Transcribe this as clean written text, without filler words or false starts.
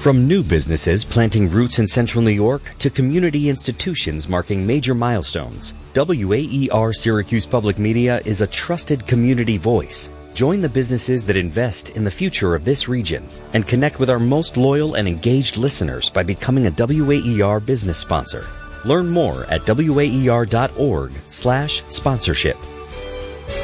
From new businesses planting roots in Central New York to community institutions marking major milestones, WAER Syracuse Public Media is a trusted community voice. Join the businesses that invest in the future of this region and connect with our most loyal and engaged listeners by becoming a WAER business sponsor. Learn more at waer.org/sponsorship.